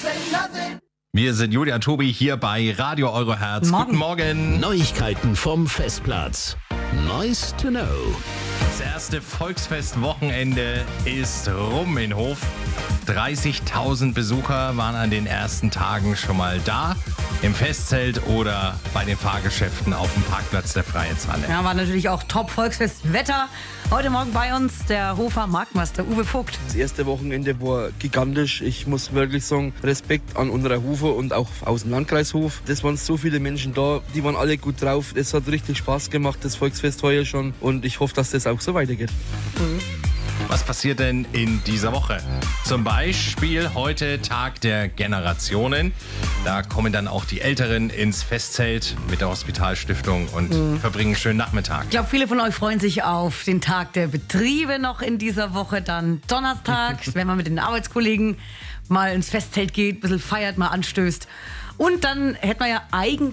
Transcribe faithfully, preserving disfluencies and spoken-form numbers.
Wir sind Julia und Tobi hier bei Radio Eurohertz. Morgen. Guten Morgen. Neuigkeiten vom Festplatz. Nice to know. Das erste Volksfestwochenende ist rum in Hof. dreißigtausend Besucher waren an den ersten Tagen schon mal da. Im Festzelt oder bei den Fahrgeschäften auf dem Parkplatz der Freiheitshalle. Ja, war natürlich auch Top-Volksfestwetter. Heute Morgen bei uns der Hofer Marktmeister Uwe Vogt. Das erste Wochenende war gigantisch. Ich muss wirklich sagen, Respekt an unserer Hofe und auch aus dem Landkreis Hof. Es waren so viele Menschen da, die waren alle gut drauf. Es hat richtig Spaß gemacht, das Volksfest heuer schon. Und ich hoffe, dass das auch so weitergeht. Mhm. Was passiert denn in dieser Woche? Zum Beispiel heute Tag der Generationen. Da kommen dann auch die Älteren ins Festzelt mit der Hospitalstiftung und mhm. verbringen einen schönen Nachmittag. Ich glaube, viele von euch freuen sich auf den Tag der Betriebe noch in dieser Woche. Dann Donnerstag, wenn man mit den Arbeitskollegen mal ins Festzelt geht, ein bisschen feiert, mal anstößt. Und dann hätten wir ja eigentlich